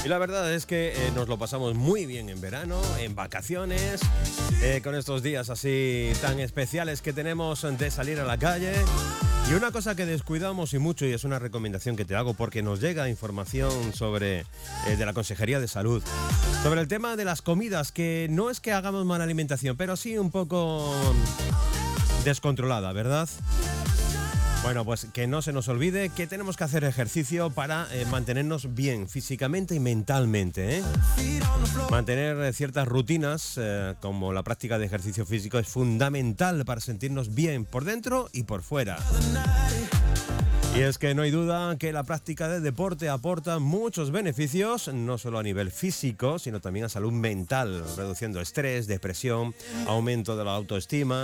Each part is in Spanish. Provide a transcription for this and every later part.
Y la verdad es que nos lo pasamos muy bien en verano, en vacaciones, con estos días así tan especiales que tenemos de salir a la calle. Y una cosa que descuidamos y mucho, y es una recomendación que te hago porque nos llega información sobre de la Consejería de Salud, sobre el tema de las comidas, que no es que hagamos mala alimentación, pero sí un poco descontrolada, ¿verdad? Bueno, pues que no se nos olvide que tenemos que hacer ejercicio para mantenernos bien físicamente y mentalmente, ¿eh? Mantener ciertas rutinas como la práctica de ejercicio físico es fundamental para sentirnos bien por dentro y por fuera. Y es que no hay duda que la práctica de deporte aporta muchos beneficios, no solo a nivel físico, sino también a salud mental, reduciendo estrés, depresión, aumento de la autoestima.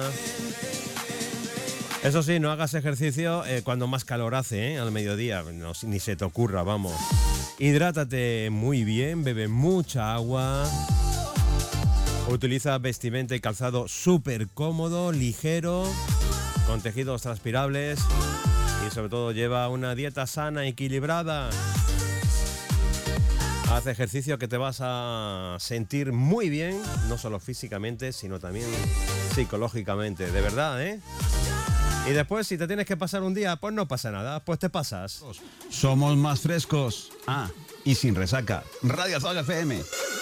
Eso sí, no hagas ejercicio cuando más calor hace, al mediodía, no, ni se te ocurra, vamos. Hidrátate muy bien, bebe mucha agua. Utiliza vestimenta y calzado súper cómodo, ligero, con tejidos transpirables. Y sobre todo lleva una dieta sana, equilibrada. Haz ejercicio que te vas a sentir muy bien, no solo físicamente, sino también psicológicamente, de verdad, ¿eh? Y después, si te tienes que pasar un día, pues no pasa nada, pues te pasas. Somos más frescos. Y sin resaca. Radio Azul FM.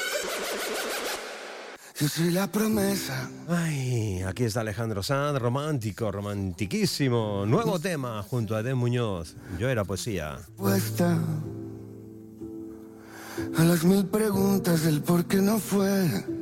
Yo soy la promesa. Ay, aquí está Alejandro Sanz, romántico, romantiquísimo. Nuevo tema junto a Edén Muñoz. Yo era poesía. Puesta a las 1000 preguntas del por qué no fue.